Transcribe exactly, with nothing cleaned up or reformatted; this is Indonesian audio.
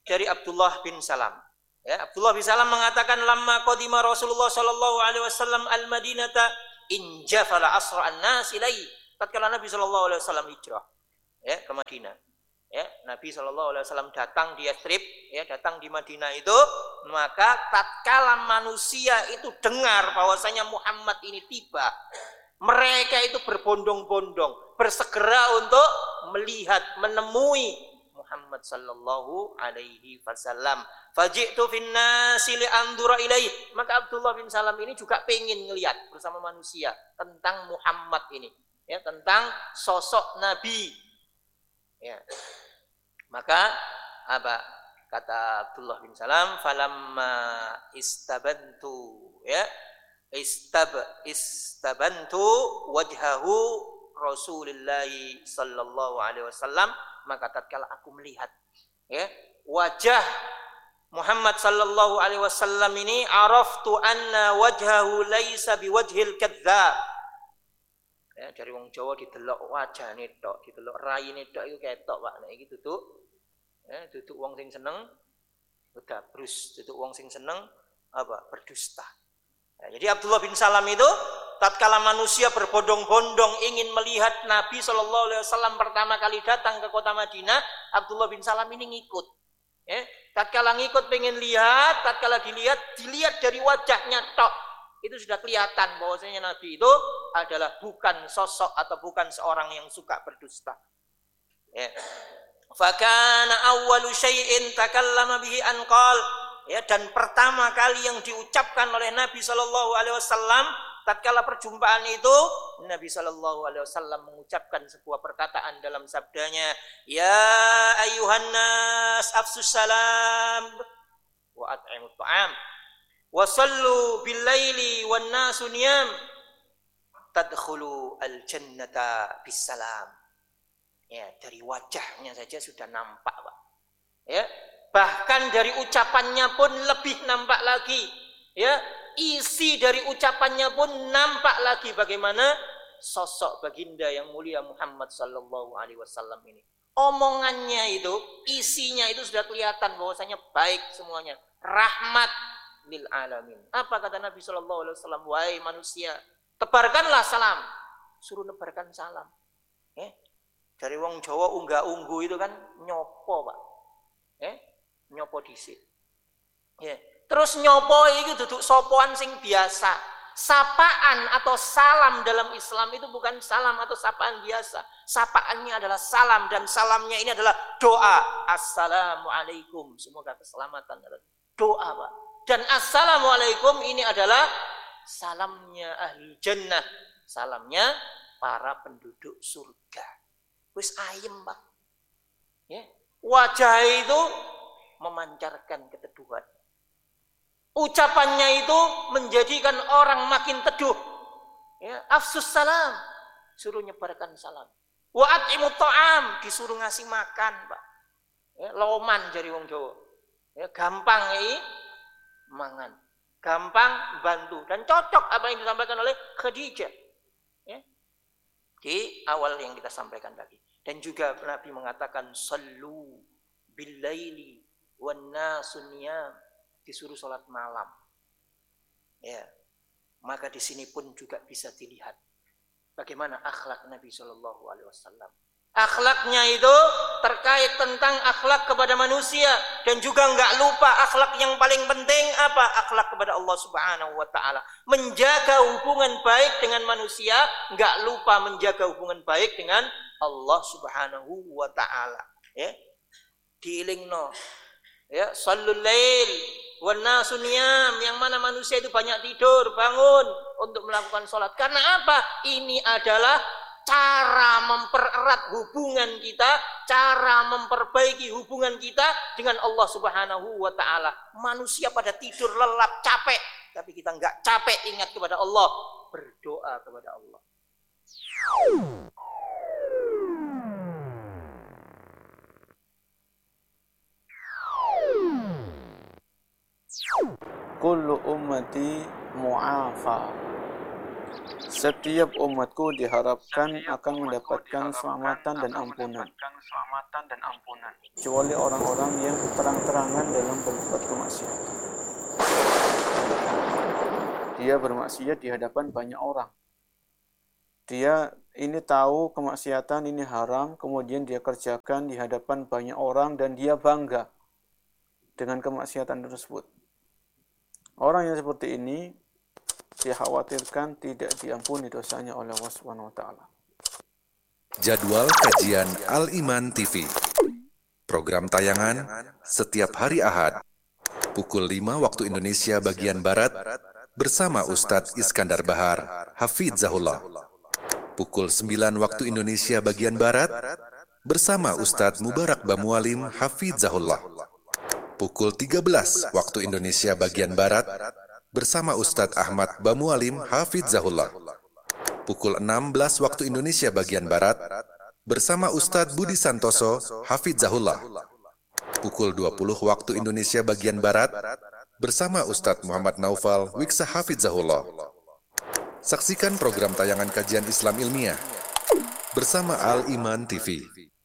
dari Abdullah bin Salam. Ya, Abdullah bin Salam mengatakan lamma qadima Rasulullah sallallahu alaihi wasallam al-Madinata injafala asra an-nas ilai. Tatkala Nabi sallallahu alaihi wasallam hijrah ya ke Madinah. Ya, Nabi sallallahu alaihi wasallam datang di Yathrib, ya, datang di Madinah itu, maka tatkala manusia itu dengar bahwasanya Muhammad ini tiba, mereka itu berbondong-bondong, bersegera untuk melihat, menemui Muhammad sallallahu alaihi wasallam. Faji'tu fin nasi li andura ilaihi. Maka Abdullah bin Salam ini juga pengen ngelihat bersama manusia tentang Muhammad ini, ya, tentang sosok Nabi. Ya. Maka apa kata Abdullah bin Salam, falamma istabantu ya istab istabantu wajhahu Rasulullah sallallahu alaihi wasallam, maka tatkala aku melihat ya wajah Muhammad sallallahu alaihi wasallam ini, araftu anna wajhahu laisa biwajhil kadzdzab. Ya, dari wong Jawa didelok wajane tok, didelok raine tok iku ketok Pak. Nek iki duduk ya, duduk wong sing seneng bedabrus, duduk wong sing seneng apa? Berdusta. Ya, jadi Abdullah bin Salam itu tatkala manusia berbondong-bondong ingin melihat Nabi sallallahu alaihi wasallam pertama kali datang ke kota Madinah, Abdullah bin Salam ini ngikut. Ya, tatkala ngikut pengen lihat, tatkala dilihat, dilihat dari wajahnya tok. Itu sudah kelihatan bahwasanya Nabi itu adalah bukan sosok atau bukan seorang yang suka berdusta. Ya. Fakana awwalu syai'in takallama bihi an qala. Ya, dan pertama kali yang diucapkan oleh Nabi sallallahu alaihi wasallam tatkala perjumpaan itu, Nabi sallallahu alaihi wasallam mengucapkan sebuah perkataan dalam sabdanya, ya ayyuhan nas afsus salam wa at'imut ta'am wasallu bil laili wan nasu niyam tadkhulu al jannata bis salam. Ya, dari wajahnya saja sudah nampak, Pak. Ya, bahkan dari ucapannya pun lebih nampak lagi. Ya, isi dari ucapannya pun nampak lagi bagaimana sosok baginda yang mulia Muhammad sallallahu alaihi wasallam ini. Omongannya itu, isinya itu sudah kelihatan bahwasanya baik semuanya, rahmat lil alamin. Apa kata Nabi sallallahu alaihi wasallam? Wahai manusia, tebarkanlah salam. Suruh nebarkan salam. Eh, dari wong Jawa unggah-unggu itu kan nyopo, Pak. Eh, nyopo dhisik. Ya, terus nyopo iki duduk sopoan sing biasa. Sapaan atau salam dalam Islam itu bukan salam atau sapaan biasa. Sapaannya adalah salam, dan salamnya ini adalah doa. Assalamualaikum. Semoga keselamatan. Doa, Pak. Dan assalamualaikum ini adalah salamnya ahli jannah, salamnya para penduduk surga. Wis ayem, Pak. Ya. Wajah itu memancarkan keteduhan. Ucapannya itu menjadikan orang makin teduh. Ya, afsus salam, suruh nyebarkan salam. Wa at'imut ta'am, disuruh ngasih makan, Pak. Ya, loman jari wong Jawa. Ya, gampang ya. Mangan, gampang bantu, dan cocok apa yang disampaikan oleh Khadijah ya, di awal yang kita sampaikan tadi. Dan juga Nabi mengatakan sallu bil laili wan nasu niyam, disuruh salat malam. Ya, maka di sini pun juga bisa dilihat bagaimana akhlak Nabi Shallallahu Alaihi Wasallam. Akhlaknya itu terkait tentang akhlak kepada manusia, dan juga enggak lupa akhlak yang paling penting apa? Akhlak kepada Allah Subhanahu wa taala. Menjaga hubungan baik dengan manusia, enggak lupa menjaga hubungan baik dengan Allah Subhanahu wa taala. Ya. Diilingno. Ya, shallul lail wan nasu niyam, yang mana manusia itu banyak tidur, bangun untuk melakukan salat. Karena apa? Ini adalah cara mempererat hubungan kita, cara memperbaiki hubungan kita dengan Allah Subhanahu wa taala. Manusia pada tidur lelap, capek, tapi kita enggak capek ingat kepada Allah, berdoa kepada Allah. Kullu ummati mu'afa. Setiap umatku diharapkan akan mendapatkan keselamatan dan ampunan. keselamatan dan ampunan, kecuali orang-orang yang terang-terangan dalam berbuat kemaksiatan. Dia bermaksiat di hadapan banyak orang. Dia ini tahu kemaksiatan ini haram, kemudian dia kerjakan di hadapan banyak orang dan dia bangga dengan kemaksiatan tersebut. Orang yang seperti ini saya khawatirkan tidak diampuni dosanya oleh Allah Subhanahu wa taala. Jadwal kajian Al-Iman T V. Program tayangan setiap hari Ahad pukul lima waktu Indonesia bagian Barat bersama Ustadz Iskandar Bahar Hafizahullah. Pukul sembilan waktu Indonesia bagian Barat bersama Ustadz Mubarak Bamualim Hafizahullah. Pukul tiga belas waktu Indonesia bagian Barat bersama Ustadz Ahmad Bamualim Hafizahullah. Pukul enam belas waktu Indonesia bagian Barat bersama Ustadz Budi Santoso Hafizahullah. Pukul dua puluh waktu Indonesia bagian Barat bersama Ustadz Muhammad Naufal Wiksa Hafizahullah. Saksikan program tayangan kajian Islam ilmiah bersama Al-Iman T V.